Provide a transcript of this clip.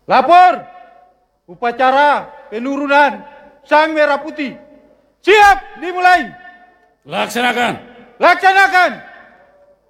Lapor, upacara penurunan Sang Merah Putih. Siap dimulai. Laksanakan. Laksanakan.